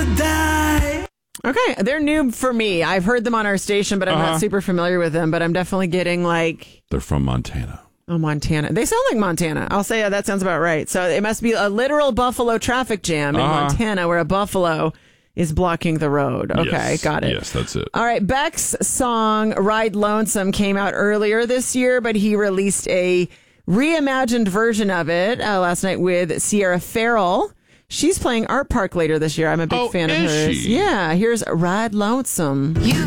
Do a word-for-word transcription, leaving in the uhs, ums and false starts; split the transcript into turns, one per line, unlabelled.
die.
Okay, they're new for me. I've heard them on our station, but I'm
Uh-huh.
not super familiar with them. But I'm definitely getting like,
They're from Montana.
oh, Montana. They sound like Montana. I'll say uh, that sounds about right. So it must be a literal buffalo traffic jam in
Uh-huh.
Montana where a buffalo is blocking the road. Okay,
Yes.
got it.
Yes, that's it.
All right, Beck's song Ride Lonesome came out earlier this year, but he released a reimagined version of it uh, last night with Sierra Farrell. She's playing Art Park later this year. I'm a big
Oh,
fan of
is
hers.
she?
Yeah, here's Ride Lonesome.
You've